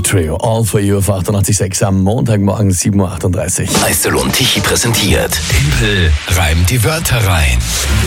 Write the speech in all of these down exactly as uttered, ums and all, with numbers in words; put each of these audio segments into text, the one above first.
Trio, All for You auf achtundachtzig Komma sechs am Montagmorgen sieben Uhr achtunddreißig. Eisel und Tichy präsentiert. Tempel reimt die Wörter rein.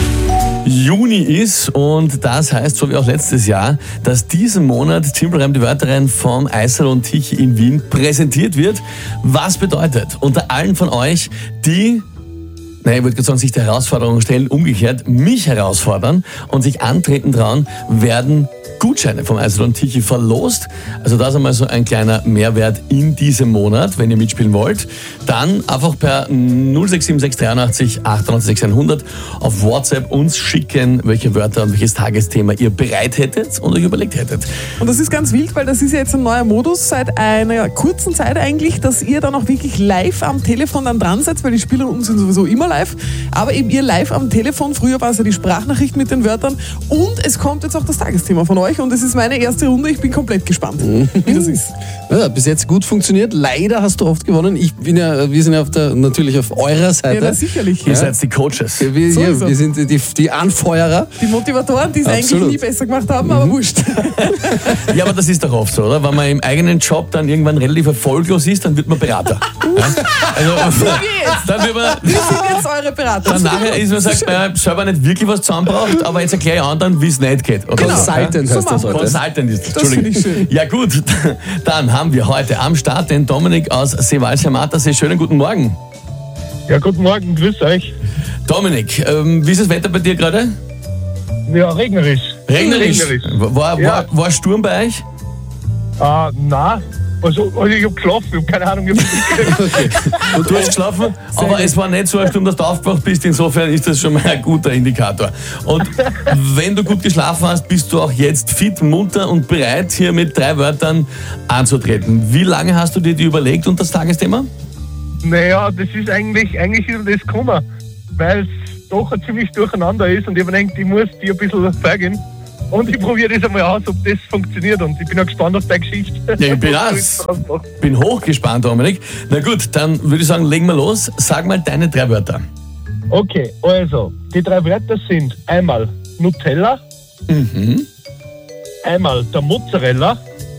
Juni ist und das heißt, so wie auch letztes Jahr, dass diesen Monat Tempel reimt die Wörter rein vom Eisel und Tichy in Wien präsentiert wird. Was bedeutet, unter allen von euch, die Nein, ich wollte gerade sagen, sich der Herausforderung stellen, umgekehrt mich herausfordern und sich antreten trauen, werden Gutscheine vom Eisel und Tichy verlost. Also das ist einmal so ein kleiner Mehrwert in diesem Monat, wenn ihr mitspielen wollt. Dann einfach per null sechs sieben sechs dreiundachtzig achtundachtzig sechshundert auf WhatsApp uns schicken, welche Wörter und welches Tagesthema ihr bereit hättet und euch überlegt hättet. Und das ist ganz wild, weil das ist ja jetzt ein neuer Modus seit einer kurzen Zeit eigentlich, dass ihr dann auch wirklich live am Telefon dann dran seid, weil die Spieler und uns sind sowieso immer live, aber eben ihr live am Telefon. Früher war es ja die Sprachnachricht mit den Wörtern und es kommt jetzt auch das Tagesthema von euch und es ist meine erste Runde. Ich bin komplett gespannt, wie das ist. Ja, bis jetzt gut funktioniert. Leider hast du oft gewonnen. Ich bin ja, wir sind ja auf der, natürlich auf eurer Seite. Ja, na, sicherlich. Ihr Ja. seid die Coaches. Wir, So ja, ist er. wir sind die, die Anfeuerer. Die Motivatoren, die es eigentlich Absolut. nie besser gemacht haben, aber wurscht. Ja, aber das ist doch oft so, oder? Wenn man im eigenen Job dann irgendwann relativ erfolglos ist, dann wird man Berater. Ja? Also, dann wird man, Wir sind jetzt eure Berater. dann nachher ist man sagt, man selber nicht wirklich was zusammenbraucht, aber jetzt erkläre ich anderen, wie es nicht geht. Okay? Genau. Consultant So heißt das machen wir heute. Consultant ist das. Das finde ich schön. Ja gut, dann haben wir heute am Start den Dominik aus Seewaldsheim Attersee. Schönen guten Morgen. Ja, guten Morgen, grüß euch. Dominik, ähm, wie ist das Wetter bei dir gerade? Ja, regnerisch. Regnerisch. Regnerisch. War, Ja. war, war Sturm bei euch? Ah, nein. Also, also ich hab geschlafen, ich hab keine Ahnung. Ich hab Okay. Und du hast geschlafen, aber es war nicht so ein Sturm, dass du aufgewacht bist. Insofern ist das schon mal ein guter Indikator. Und wenn du gut geschlafen hast, bist du auch jetzt fit, munter und bereit, hier mit drei Wörtern anzutreten. Wie lange hast du dir die überlegt und das Tagesthema? naja, das ist eigentlich, eigentlich ist mir das gekommen, weil es doch ein ziemlich durcheinander ist und ich hab mir gedacht, ich muss die ein bisschen vergehen. Und ich probiere das einmal aus, ob das funktioniert und ich bin auch gespannt auf deine Geschichte. Ja, ich bin Was du jetzt draus machst. Bin hochgespannt, Dominik. Na gut, dann würde ich sagen, legen wir los. Sag mal deine drei Wörter. Okay, also, die drei Wörter sind einmal Nutella, Mhm. einmal der Mozzarella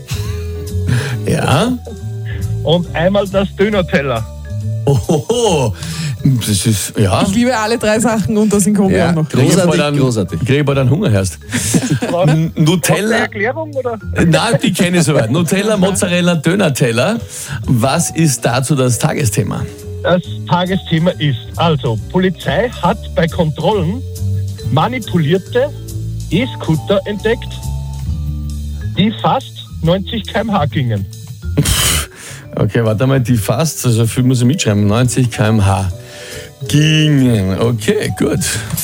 Ja. und einmal das Döner-Teller. Ohoho. Das ist, ja. Ich liebe alle drei Sachen und das in Kombi Ja, auch noch. Krieg ich großartig, bald einen- großartig. Krieg ich bald einen Hunger erst. Was? N- Hast du eine Nutella. Erklärung, oder? Nein, die kenne ich soweit. Nutella, Mozzarella, Döner-Teller. Was ist dazu das Tagesthema? Das Tagesthema ist, also, Polizei hat bei Kontrollen manipulierte E-Scooter entdeckt, die fast neunzig Kilometer pro Stunde gingen. Okay, warte mal, die fast, also viel muss ich mitschreiben, neunzig Kilometer pro Stunde gingen. Okay, gut.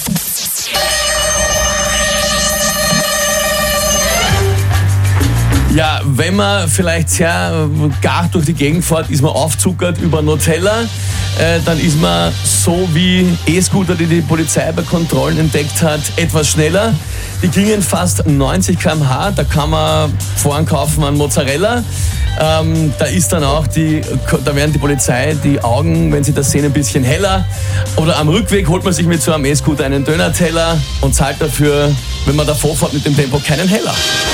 Ja, wenn man vielleicht sehr äh, gar durch die Gegend fährt, ist man aufzuckert über Nutella. Äh, dann ist man so wie E-Scooter, die die Polizei bei Kontrollen entdeckt hat, etwas schneller. Die gingen fast neunzig Kilometer pro Stunde. Da kann man vorn kaufen an Mozzarella. Ähm, da ist dann auch die, da werden die Polizei die Augen, wenn sie das sehen, ein bisschen heller. Oder am Rückweg holt man sich mit so einem E-Scooter einen Döner-Teller und zahlt dafür, wenn man davor fährt mit dem Tempo, keinen Heller.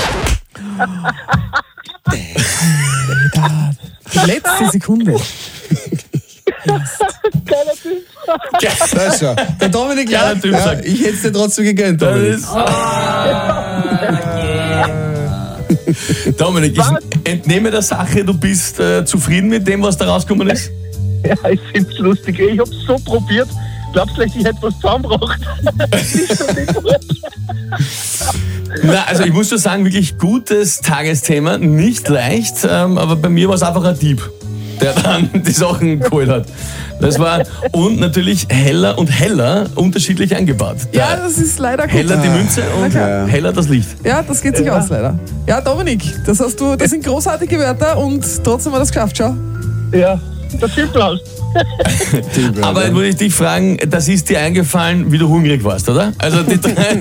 Die letzte Sekunde. Geiler Typ. Da ist er. Der Dominik Ja, lacht. der Typ Ja, sagt- ich hätte es dir trotzdem gegönnt, Das Dominik. ist Dominik, ich entnehme der Sache, du bist äh, zufrieden mit dem, was da rausgekommen ist? Ja, ich find's lustig. Ich hab's so probiert. Glaubst du, ich hätte was zusammengebracht? Nicht so nicht gut. Na, also ich muss schon sagen, wirklich gutes Tagesthema, nicht leicht, ähm, aber bei mir war es einfach ein Dieb, der dann die Sachen geholt hat. Das war, und natürlich heller und heller unterschiedlich eingebaut. Ja, Der das ist leider gut. heller die Münze und klar. heller das Licht. Ja, das geht sich aus leider. Ja, Dominik, das hast du, das sind großartige Wörter und trotzdem haben wir das geschafft, schau. Ja, der Simpelhaus. Aber jetzt muss ich dich fragen, das ist dir eingefallen, wie du hungrig warst, oder? Also die drei,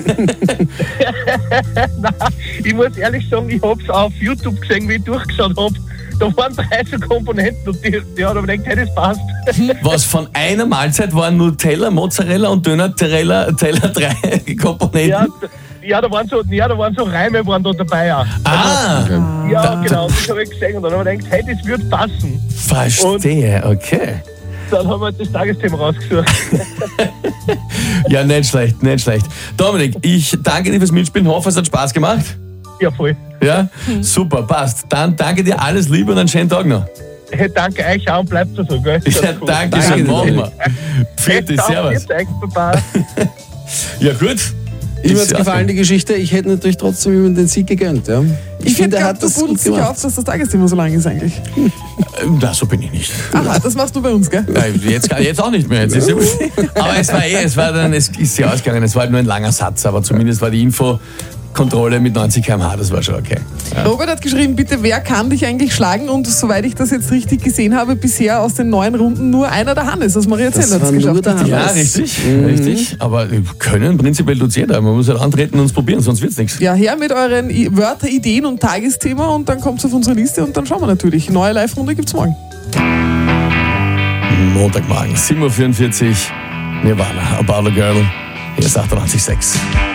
Nein, ich muss ehrlich sagen, ich hab's auf YouTube gesehen, wie ich durchgeschaut hab. Da waren drei so Komponenten und die, die hat aber gedacht, hey, das passt. was von einer Mahlzeit waren Nutella, Mozzarella und Döner-Teller, Teller, drei Komponenten. Ja, Ja, da waren so, ja, da waren so Reime waren da dabei auch. Ah, Ja, Da- genau, das habe ich gesehen und dann habe ich gedacht, hey, das wird passen. verstehe, okay. Dann haben wir das Tagesthema rausgesucht. Ja, nicht schlecht, nicht schlecht. Dominik, ich danke dir fürs Mitspielen, hoffe, es hat Spaß gemacht. Ja, voll. Ja, super, passt. Dann danke dir, alles Liebe und einen schönen Tag noch. Hey, danke euch auch und bleibt so, gell? Ja, danke schön, machen wir. Vierte, servus. Baba. Ja, gut. Ihm hat es Ja, gefallen, die Geschichte. Ich hätte natürlich trotzdem ihm den Sieg gegönnt. Ja. Ich, Ich finde, hätte er hat geglaubt, das du gut wunderst dich gemacht. auf, dass das Tagesthema so lang ist eigentlich. Na, so bin ich nicht. Aha, das machst du bei uns, gell? Nein, Jetzt, jetzt auch nicht mehr. Jetzt ist ja, aber es war eh, es war dann, es ist ja ausgegangen, es war halt nur ein langer Satz, aber zumindest war die Infokontrolle mit neunzig Kilometer pro Stunde, das war schon okay. Ja. Robert hat geschrieben, bitte, wer kann dich eigentlich schlagen? Und soweit ich das jetzt richtig gesehen habe, bisher aus den neun Runden nur einer der Hannes aus Mariazell Das hat es war nur geschafft. der richtig? Ja, Hannes. richtig, richtig. Aber können prinzipiell tut's jeder. Man muss halt antreten und es probieren, sonst wird's nichts. Ja, her mit euren I- Wörter, Ideen und Tagesthema und dann kommt's auf unsere Liste und dann schauen wir natürlich. Neue Live-Runde gibt's morgen. Montagmorgen, sieben Uhr vierundvierzig, Nirvana, About a Girl, hier ist achtundachtzig Komma sechs.